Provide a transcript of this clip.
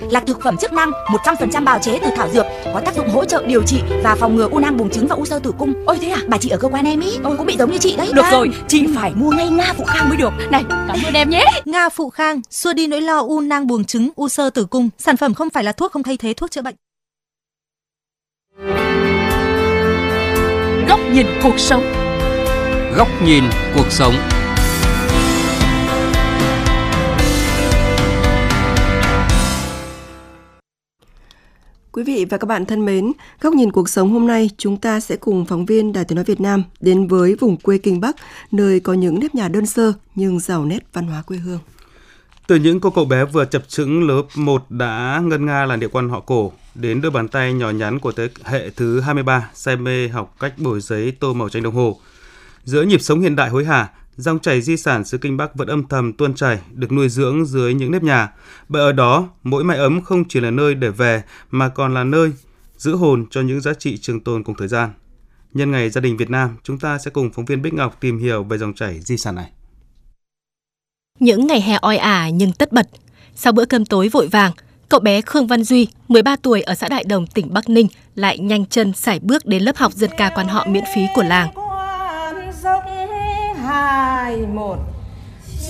là thực phẩm chức năng 100% bào chế từ thảo dược, có tác dụng hỗ trợ điều trị và phòng ngừa u nang buồng trứng và u xơ tử cung. Ôi thế à? Bà chị ở cơ quan em ý cũng bị giống như chị đấy. Được rồi, chị phải mua ngay Nga Phụ Khang mới được. Này, cảm ơn em nhé. Nga Phụ Khang xua đi nỗi lo u nang buồng trứng, u xơ tử cung. Sản phẩm không phải là thuốc, không thay thế thuốc chữa bệnh. Góc nhìn cuộc sống. Góc nhìn cuộc sống. Quý vị và các bạn thân mến, Góc nhìn cuộc sống hôm nay chúng ta sẽ cùng phóng viên Đài Tiếng nói Việt Nam đến với vùng quê Kinh Bắc, nơi có những nếp nhà đơn sơ nhưng giàu nét văn hóa quê hương. Từ những cô cậu bé vừa chập chững lớp 1 đã ngân nga làn điệu quan họ cổ, đến đôi bàn tay nhỏ nhắn của thế hệ thứ 23 say mê học cách bồi giấy tô màu tranh đồng hồ. Giữa nhịp sống hiện đại hối hả, dòng chảy di sản xứ Kinh Bắc vẫn âm thầm tuôn chảy, được nuôi dưỡng dưới những nếp nhà. Bởi ở đó, mỗi mái ấm không chỉ là nơi để về mà còn là nơi giữ hồn cho những giá trị trường tồn cùng thời gian. Nhân ngày Gia đình Việt Nam, chúng ta sẽ cùng phóng viên Bích Ngọc tìm hiểu về dòng chảy di sản này. Những ngày hè oi ả nhưng tất bật. Sau bữa cơm tối vội vàng, cậu bé Khương Văn Duy, 13 tuổi ở xã Đại Đồng, tỉnh Bắc Ninh lại nhanh chân sải bước đến lớp học dân ca quan họ miễn phí của làng. 2, 1